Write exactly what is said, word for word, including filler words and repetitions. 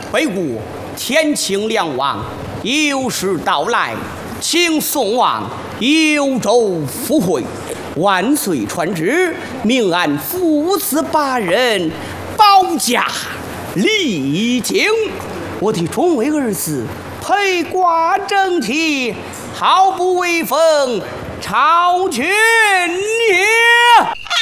北国天庆两王有时到来，请宋王幽州赴会，万岁传旨，命按父子八人保驾离京。我的众位儿子披挂整齐，毫不威风，超群也。